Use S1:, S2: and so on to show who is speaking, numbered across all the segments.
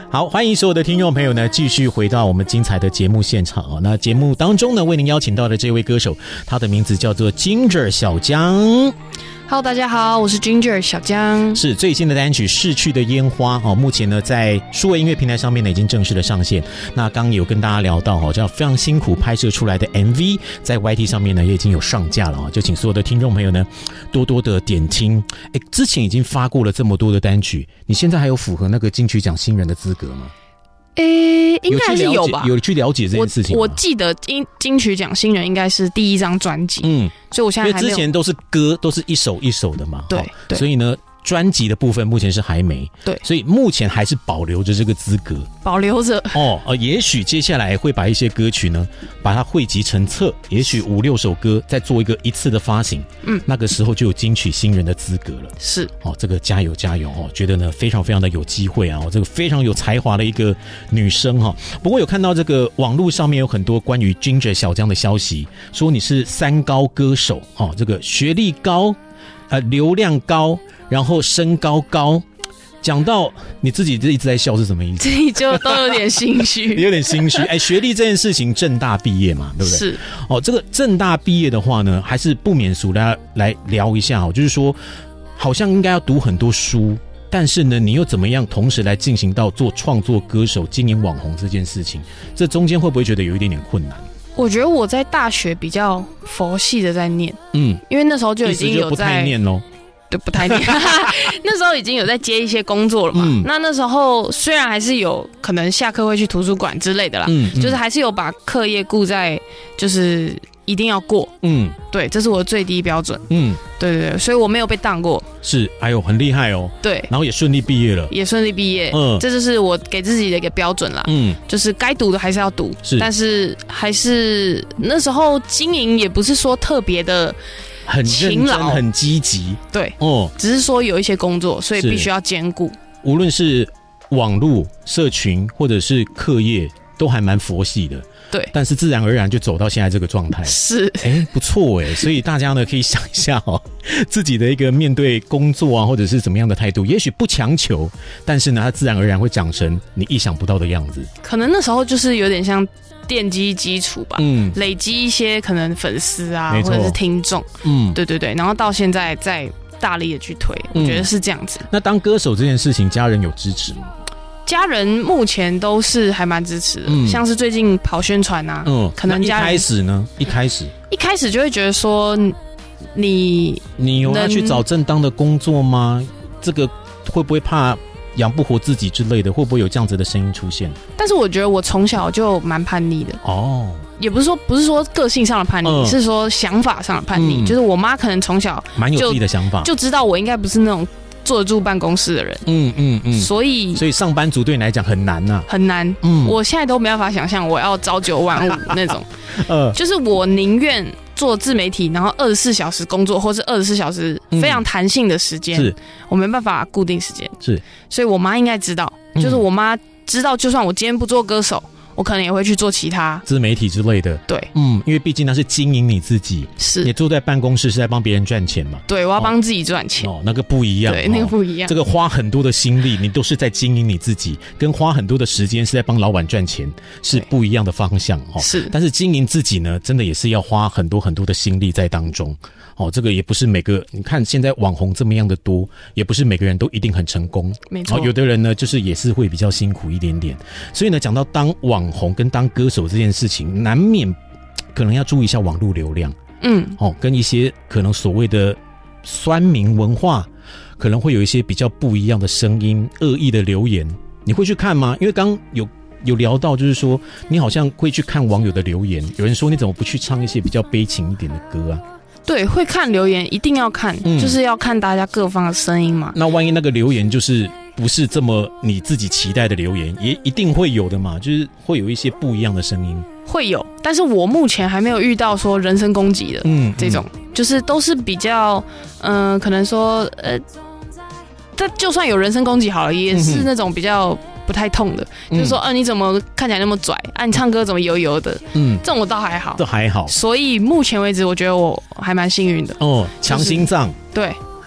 S1: 好，欢迎所有的听众朋友呢，继续回到我们精彩的节目现场哦。那节目当中呢，为您邀请到的这位歌手，他的名字叫做 Ginger 小江。
S2: Hello， 大家好，我是 Ginger 小江。
S1: 是最新的单曲《逝去的烟花》哦，目前呢在数位音乐平台上面呢已经正式的上线。那刚有跟大家聊到哦，这样非常辛苦拍摄出来的 MV， 在 YT 上面呢也已经有上架了哦，就请所有的听众朋友呢多多的点听。之前已经发过了这么多的单曲，你现在还有符合那个金曲奖新人的资格吗？
S2: 应该还是有吧，
S1: 有去了解这件事情吗？
S2: 我记得金曲奖新人应该是第一张专辑，所以我现在还没有，
S1: 因为之前都是歌，都是一首一首的嘛，
S2: 对，
S1: 所以呢，专辑的部分目前是还没，
S2: 对，
S1: 所以目前还是保留着这个资格，
S2: 保留着
S1: 也许接下来会把一些歌曲呢，把它汇集成册，也许5、6首歌再做一次的发行，那个时候就有金曲新人的资格了。
S2: 是
S1: 这个加油加油觉得呢非常非常的有机会啊，这个非常有才华的一个女生不过有看到这个网络上面有很多关于 Ginger 小江的消息，说你是3高歌手这个学历高，流量高，然后身高高。讲到你自己一直在笑是什么意思？
S2: 自己就都有点心虚
S1: 有点心虚。学历这件事情，政大毕业嘛，对不对？
S2: 是
S1: 这个政大毕业的话呢，还是不免俗，大家来聊一下就是说好像应该要读很多书，但是呢你又怎么样同时来进行到做创作歌手、经营网红这件事情，这中间会不会觉得有一点点困难？
S2: 我觉得我在大学比较佛系的在念，因为那时候就已经有在
S1: 不太念咯，
S2: 对，不太念那时候已经有在接一些工作了嘛，那时候虽然还是有可能下课会去图书馆之类的啦，就是还是有把课业顾在就是一定要过，对，这是我的最低标准，对，所以我没有被当过，
S1: 是，哎呦，很厉害哦，
S2: 对，
S1: 然后也顺利毕业了，
S2: 这就是我给自己的一个标准啦，就是该读的还是要读，但是还是那时候经营也不是说特别的
S1: 很认真很积极，
S2: 对，只是说有一些工作，所以必须要兼顾，
S1: 无论是网络社群或者是课业都还蛮佛系的，
S2: 对，
S1: 但是自然而然就走到现在这个状态，
S2: 是，
S1: 不错所以大家呢可以想一下自己的一个面对工作啊或者是怎么样的态度，也许不强求，但是呢它自然而然会长成你意想不到的样子，
S2: 可能那时候就是有点像奠基基础吧，累积一些可能粉丝啊或者是听众，对，然后到现在再大力的去推，我觉得是这样子。那
S1: 当歌手这件事情，家人有支持吗？
S2: 家人目前都是还蛮支持的，像是最近跑宣传啊，可能家人
S1: 一开始呢，一开始
S2: 就会觉得说你
S1: 有要去找正当的工作吗？这个会不会怕养不活自己之类的，会不会有这样子的声音出现？
S2: 但是我觉得我从小就蛮叛逆的也不是说个性上的叛逆，是说想法上的叛逆，就是我妈可能从小
S1: 蛮有自己的想法，
S2: 就知道我应该不是那种坐得住办公室的人，所以上班族对你来讲很难啊，很难，我现在都没办法想象我要朝9晚5那种，就是我宁愿做自媒体，然后24小时工作，或是24小时非常弹性的时间，我没办法固定时间，是，所以我妈应该知道，就是我妈知道，就算我今天不做歌手，我可能也会去做其他
S1: 自媒体之类的，对，因为毕竟那是经营你自己，是你坐在办公室是在帮别人赚钱嘛，对，我要帮自己赚钱，那个不一样，对，那个不一样，这个花很多的心力，你都是在经营你自己，跟花很多的时间是在帮老板赚钱，是不一样的方向是，但是经营自己呢，真的也是要花很多很多的心力在当中。这个也不是每个，你看现在网红这么样的多，也不是每个人都一定很成功，没错，有的人呢就是也是会比较辛苦一点点，所以呢讲到当网红跟当歌手这件事情，难免可能要注意一下网络流量，跟一些可能所谓的酸民文化，可能会有一些比较不一样的声音、恶意的留言，你会去看吗？因为刚有聊到，就是说你好像会去看网友的留言，有人说你怎么不去唱一些比较悲情一点的歌啊？对，会看留言，一定要看，就是要看大家各方的声音嘛。那万一那个留言就是不是这么你自己期待的留言，也一定会有的嘛，就是会有一些不一样的声音，会有。但是我目前还没有遇到说人身攻击的，这种就是都是比较，可能说，这就算有人身攻击好了，也是那种比较不太痛的，就是说，你怎么看起来那么拽啊？你唱歌怎么油油的？这种我倒还好，都还好。所以目前为止，我觉得我还蛮幸运的。强心脏，对，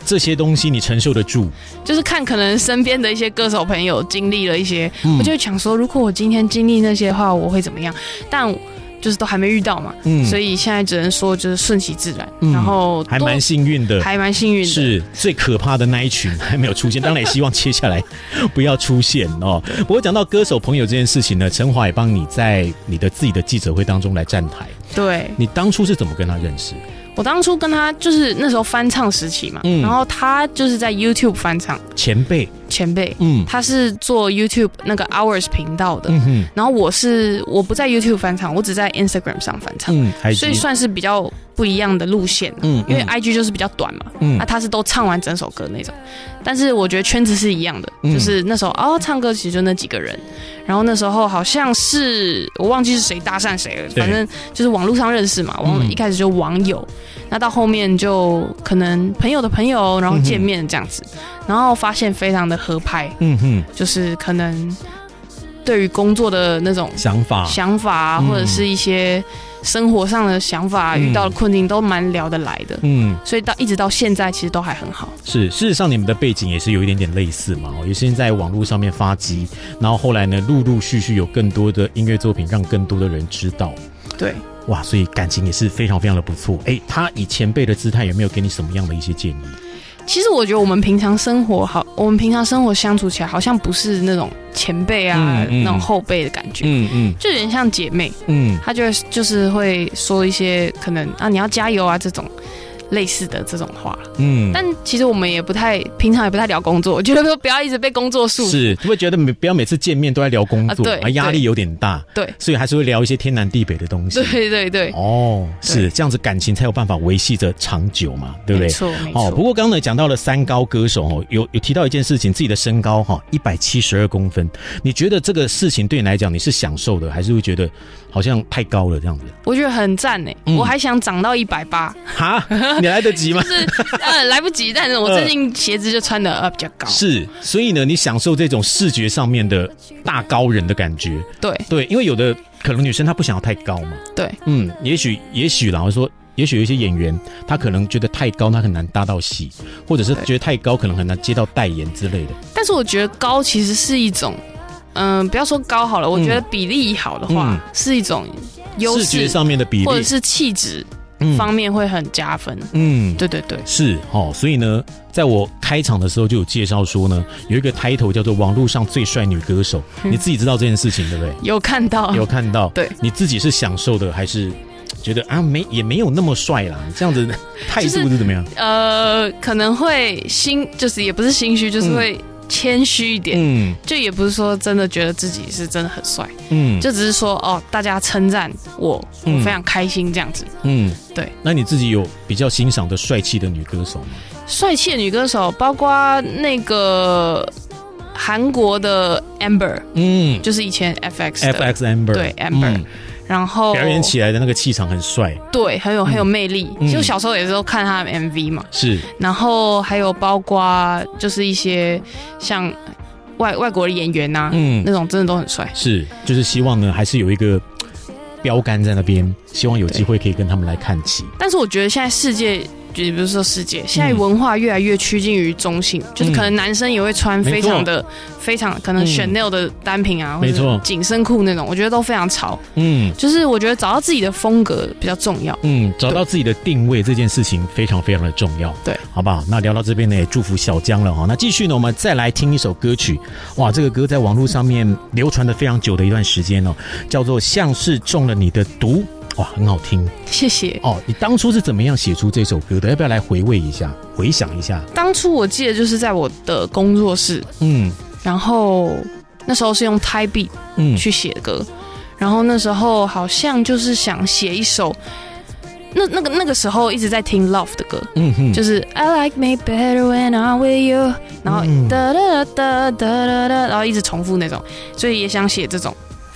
S1: 这些东西你承受得住？
S2: 就是看可能身边的一些歌手朋友经历了一些，我就会想说，如果我今天经历那些的话，我会怎么样？但就是都还没遇到嘛，所以现在只能说就是顺其自然，然后
S1: 还蛮幸运的，是最可怕的那一群还没有出现，当然也希望接下来不要出现哦。不过讲到歌手朋友这件事情呢，陈华也帮你在你的自己的记者会当中来站台。
S2: 对，
S1: 你当初是怎么跟他认识？
S2: 我当初跟他就是那时候翻唱时期嘛，然后他就是在 YouTube 翻唱，
S1: 前辈，
S2: 他是做 YouTube 那个 Hours 频道的，然后我不在 YouTube 翻唱，我只在 Instagram 上翻唱，所以算是比较不一样的路线，因为 IG 就是比较短嘛，他是都唱完整首歌那种，但是我觉得圈子是一样的，就是那时候唱歌其实就那几个人，然后那时候好像是我忘记是谁搭讪谁了，反正就是网络上认识嘛，一开始就网友，那到后面就可能朋友的朋友，然后见面这样子，然后发现非常的合拍，就是可能对于工作的那种想法或者是一些生活上的想法，遇到的困境都蛮聊得来的，所以一直到现在其实都还很好。是，
S1: 事实上你们的背景也是有一点点类似嘛，也是在网络上面发迹，然后后来呢，陆陆续续有更多的音乐作品让更多的人知道。
S2: 对，
S1: 哇，所以感情也是非常非常的不错。他以前辈的姿态有没有给你什么样的一些建议？
S2: 其实我觉得我们平常生活相处起来好像不是那种前辈啊，那种后辈的感觉，就有点像姐妹，他就是会说一些可能你要加油啊这种类似的这种话，但其实我们也平常也不太聊工作，我觉得说不要一直被工作束缚，
S1: 是会觉得不要每次见面都在聊工作，压力有点大，
S2: 对，
S1: 所以还是会聊一些天南地北的东西，
S2: 对，
S1: 是这样子，感情才有办法维系着长久嘛，对不对？
S2: 没错。
S1: 不过刚刚呢讲到了三高歌手有提到一件事情，自己的身高172公分，你觉得这个事情对你来讲你是享受的，还是会觉得好像太高了这样子？
S2: 我觉得很赞我还想长到180
S1: 哈。你来得及吗？
S2: 就是来不及，但是我最近鞋子就穿的比较高。是，
S1: 所以呢，你享受这种视觉上面的大高人的感觉。对，因为有的可能女生她不想要太高嘛。
S2: 对，
S1: 也许啦，我说，也许有一些演员他可能觉得太高，他很难搭到戏，或者是觉得太高可能很难接到代言之类的。
S2: 但是我觉得高其实是一种，不要说高好了，我觉得比例好的话，是一种优势，
S1: 视觉上面的比例，
S2: 或者是气质。方面会很加分，对，
S1: 是所以呢，在我开场的时候就有介绍说呢，有一个 title 叫做网络上最帅女歌手，你自己知道这件事情对不对？
S2: 有看到，对，
S1: 你自己是享受的还是觉得也没有那么帅啦？这样子态度是怎么样？
S2: 可能会就是也不是心虚，就是会谦虚一点，就也不是说真的觉得自己是真的很帅，就只是说大家称赞我非常开心这样子，对。
S1: 那你自己有比较欣赏的帅气的女歌手吗？
S2: 帅气的女歌手包括那个韩国的 Amber，就是以前 FX
S1: Amber，
S2: 对 Amber。然后
S1: 表演起来的那个气场很帅，
S2: 对，很有魅力。就小时候也是都看他的 MV 嘛，
S1: 是。
S2: 然后还有包括就是一些像外国的演员啊，那种真的都很帅。
S1: 是，就是希望呢，还是有一个标杆在那边，希望有机会可以跟他们来看齐。
S2: 但是我觉得现在世界。也不是说世界，现在文化越来越趋近于中性，就是可能男生也会穿非常可能 Chanel 的单品啊，或者紧身裤那种，我觉得都非常潮。就是我觉得找到自己的风格比较重要。
S1: 找到自己的定位这件事情非常非常的重要。
S2: 对，
S1: 好不好？那聊到这边呢，也祝福小江了哈。那继续呢，我们再来听一首歌曲。哇，这个歌在网络上面流传的非常久的一段时间哦，叫做《像是中了你的毒》。哇，很好听，
S2: 谢谢。
S1: 你当初是怎么样写出这首歌的？要不要来回想一下？
S2: 当初我记得就是在我的工作室，然后那时候是用 Type Beat 去写歌，然后那时候好像就是想写一首，那个时候一直在听 Love 的歌，就是 I like me better when I'm with you， 然后哒哒哒哒哒哒，然后一直重复那种，所以也想写这种。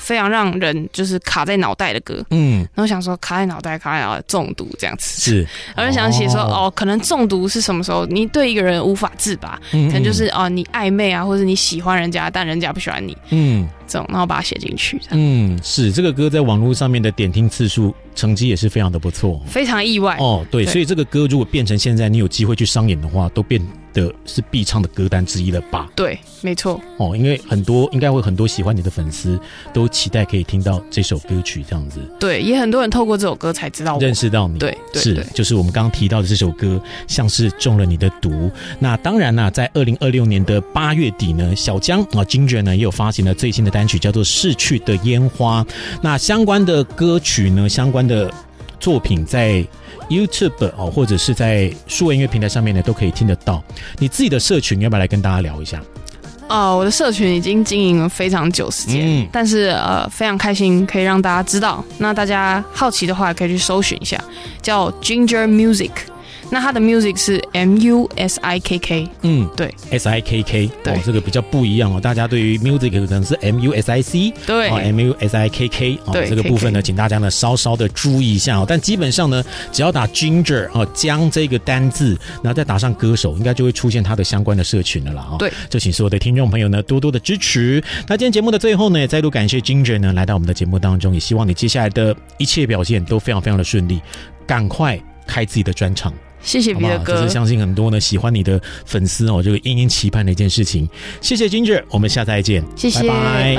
S2: 非常让人就是卡在脑袋的歌，然后想说卡在脑袋中毒这样子，
S1: 是，
S2: 而想写说可能中毒是什么时候？你对一个人无法自拔，可能就是你暧昧啊，或者你喜欢人家，但人家不喜欢你，这种，然后把它写进去。
S1: 是这个歌在网络上面的点听次数成绩也是非常的不错，
S2: 非常意外
S1: 对，所以这个歌如果变成现在你有机会去商演的话，都变的是必唱的歌单之一了吧？
S2: 对，没错。
S1: 因为应该会很多喜欢你的粉丝都期待可以听到这首歌曲这样子。
S2: 对，也很多人透过这首歌才知道我
S1: 认识到你。
S2: 对，
S1: 是，就是我们刚刚提到的这首歌，像是中了你的毒。那当然啦，在2026年的8月底呢，小江Ginger 呢也有发行了最新的单曲，叫做《逝去的烟花》。那相关的歌曲呢，相关的作品在YouTube 或者是在数位音乐平台上面呢都可以听得到。你自己的社群要不要来跟大家聊一下？
S2: 我的社群已经经营了非常久时间，但是非常开心可以让大家知道。那大家好奇的话可以去搜寻一下，叫 Ginger Music。那它的 music 是 MUSIKK， 对
S1: SIKK， 对，这个比较不一样大家对于 music 可能是 MUSIC，
S2: 对
S1: MUSIKK， 对这个部分呢，请大家呢稍稍的注意一下但基本上呢，只要打 Ginger 江这个单字，然后再打上歌手，应该就会出现他的相关的社群了啦
S2: 对，
S1: 就请所有的听众朋友呢多多的支持。那今天节目的最后呢，也再度感谢 Ginger 呢来到我们的节目当中，也希望你接下来的一切表现都非常非常的顺利，赶快开自己的专场。
S2: 谢谢彼得哥，
S1: 这是相信很多呢喜欢你的粉丝这个殷殷期盼的一件事情。谢谢 Ginger， 我们下次再见，
S2: 谢谢，
S1: 拜拜。